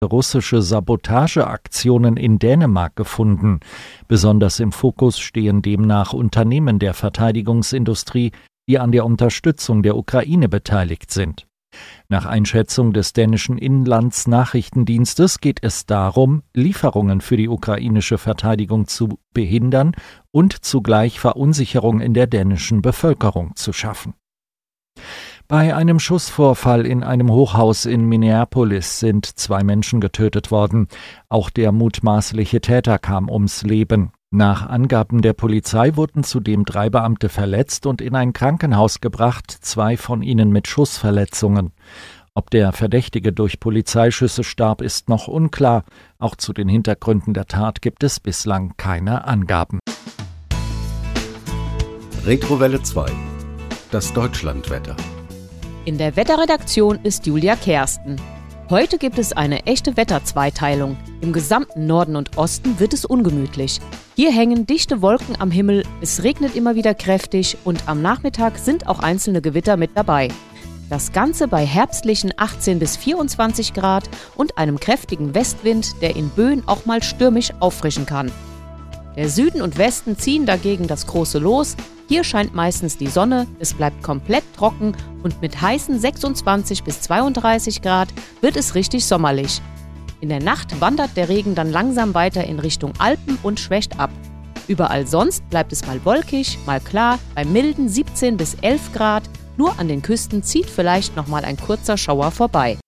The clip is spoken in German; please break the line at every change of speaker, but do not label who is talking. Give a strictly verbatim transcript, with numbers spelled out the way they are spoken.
russische Sabotageaktionen in Dänemark gefunden. Besonders im Fokus stehen demnach Unternehmen der Verteidigungsindustrie, die an der Unterstützung der Ukraine beteiligt sind. Nach Einschätzung des dänischen Inlandsnachrichtendienstes geht es darum, Lieferungen für die ukrainische Verteidigung zu behindern und zugleich Verunsicherung in der dänischen Bevölkerung zu schaffen. Bei einem Schussvorfall in einem Hochhaus in Minneapolis sind zwei Menschen getötet worden. Auch der mutmaßliche Täter kam ums Leben. Nach Angaben der Polizei wurden zudem drei Beamte verletzt und in ein Krankenhaus gebracht, zwei von ihnen mit Schussverletzungen. Ob der Verdächtige durch Polizeischüsse starb, ist noch unklar. Auch zu den Hintergründen der Tat gibt es bislang keine Angaben.
Retrowelle zwei. Das Deutschlandwetter.
In der Wetterredaktion ist Julia Kersten. Heute gibt es eine echte Wetterzweiteilung. Im gesamten Norden und Osten wird es ungemütlich. Hier hängen dichte Wolken am Himmel, es regnet immer wieder kräftig und am Nachmittag sind auch einzelne Gewitter mit dabei. Das Ganze bei herbstlichen achtzehn bis vierundzwanzig Grad und einem kräftigen Westwind, der in Böen auch mal stürmisch auffrischen kann. Der Süden und Westen ziehen dagegen das große Los. Hier scheint meistens die Sonne, es bleibt komplett trocken und mit heißen sechsundzwanzig bis zweiunddreißig Grad wird es richtig sommerlich. In der Nacht wandert der Regen dann langsam weiter in Richtung Alpen und schwächt ab. Überall sonst bleibt es mal wolkig, mal klar, bei milden siebzehn bis elf Grad. Nur an den Küsten zieht vielleicht noch mal ein kurzer Schauer vorbei.